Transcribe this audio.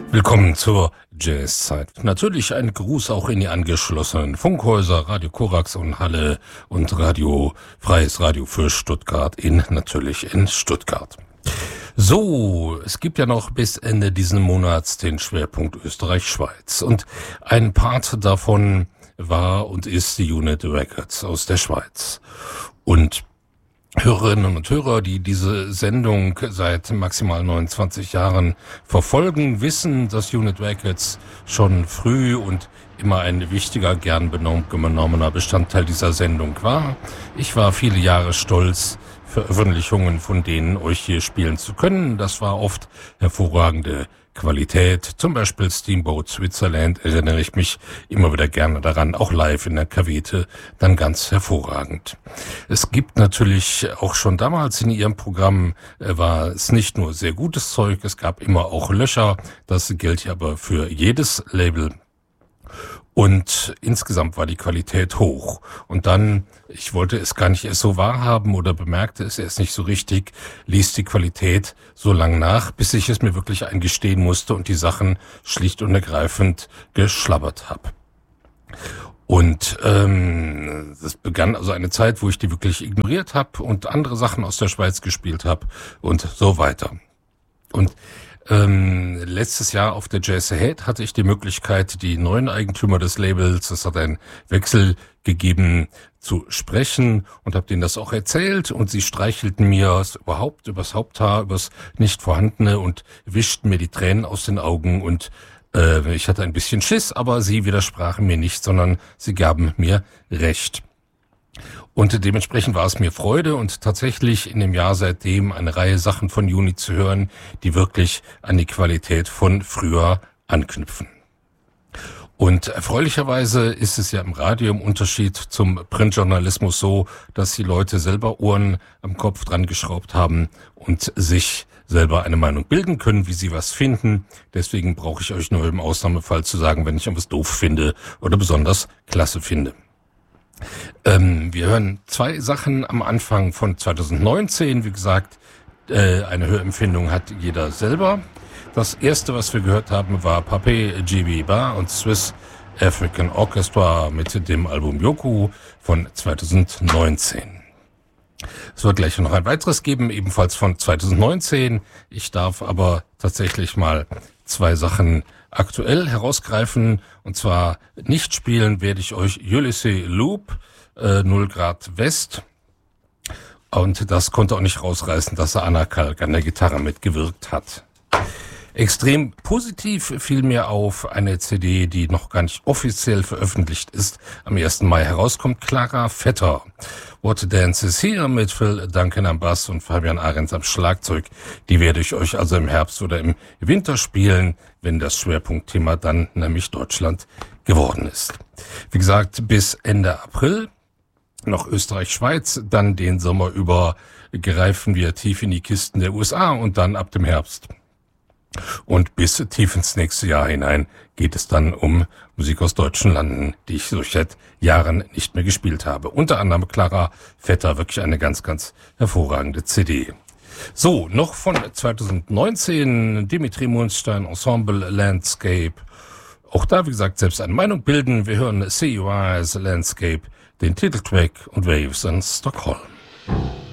Willkommen zur Jazzzeit. Natürlich ein Gruß auch in die angeschlossenen Funkhäuser, Radio Korax und Halle und Freies Radio für Stuttgart natürlich in Stuttgart. So, es gibt ja noch bis Ende diesen Monats den Schwerpunkt Österreich-Schweiz und ein Part davon war und ist die Unit Records aus der Schweiz. Und Hörerinnen und Hörer, die diese Sendung seit maximal 29 Jahren verfolgen, wissen, dass Unit Records schon früh und immer ein wichtiger, gern genommener Bestandteil dieser Sendung war. Ich war viele Jahre stolz, Veröffentlichungen von denen euch hier spielen zu können. Das war oft hervorragende Qualität, zum Beispiel Steamboat Switzerland, erinnere ich mich immer wieder gerne daran, auch live in der Kavete, dann ganz hervorragend. Es gibt natürlich auch schon damals in ihrem Programm, war es nicht nur sehr gutes Zeug, es gab immer auch Löcher, das gilt ja aber für jedes Label. Und insgesamt war die Qualität hoch. Und dann, ich wollte es gar nicht erst so wahrhaben oder bemerkte es erst nicht so richtig, ließ die Qualität so lang nach, bis ich es mir wirklich eingestehen musste und die Sachen schlicht und ergreifend geschlabbert habe. Und das begann also eine Zeit, wo ich die wirklich ignoriert habe und andere Sachen aus der Schweiz gespielt habe und so weiter. Und letztes Jahr auf der Jazz Ahead hatte ich die Möglichkeit, die neuen Eigentümer des Labels, es hat einen Wechsel gegeben, zu sprechen und habe denen das auch erzählt und sie streichelten mir übers Haupthaar, übers Nicht-Vorhandene und wischten mir die Tränen aus den Augen und ich hatte ein bisschen Schiss, aber sie widersprachen mir nicht, sondern sie gaben mir Recht. Und dementsprechend war es mir Freude und tatsächlich in dem Jahr seitdem eine Reihe Sachen von Juni zu hören, die wirklich an die Qualität von früher anknüpfen. Und erfreulicherweise ist es ja im Radio im Unterschied zum Printjournalismus so, dass die Leute selber Ohren am Kopf dran geschraubt haben und sich selber eine Meinung bilden können, wie sie was finden. Deswegen brauche ich euch nur im Ausnahmefall zu sagen, wenn ich etwas doof finde oder besonders klasse finde. Wir hören zwei Sachen am Anfang von 2019. Wie gesagt, eine Hörempfindung hat jeder selber. Das erste, was wir gehört haben, war Pape Djiby Ba und Swiss African Orchestra mit dem Album Yoku von 2019. Es wird gleich noch ein weiteres geben, ebenfalls von 2019. Ich darf aber tatsächlich mal zwei Sachen aktuell herausgreifen. Und zwar nicht spielen werde ich euch Ulysses Loop, 0 Grad West. Und das konnte auch nicht rausreißen, dass Anna Kalk an der Gitarre mitgewirkt hat. Extrem positiv fiel mir auf eine CD, die noch gar nicht offiziell veröffentlicht ist, am 1. Mai herauskommt, Clara Vetter. What Dance Is Here mit Phil Duncan am Bass und Fabian Ahrens am Schlagzeug. Die werde ich euch also im Herbst oder im Winter spielen, wenn das Schwerpunktthema dann nämlich Deutschland geworden ist. Wie gesagt, bis Ende April noch Österreich-Schweiz, dann den Sommer über greifen wir tief in die Kisten der USA und dann ab dem Herbst. Und bis tief ins nächste Jahr hinein geht es dann um Musik aus deutschen Landen, die ich so seit Jahren nicht mehr gespielt habe. Unter anderem Clara Vetter, wirklich eine ganz, ganz hervorragende CD. So, noch von 2019, Dimitri Munstein Ensemble Landscape. Auch da, wie gesagt, selbst eine Meinung bilden. Wir hören See You Eyes Landscape, den Titeltrack und Waves in Stockholm.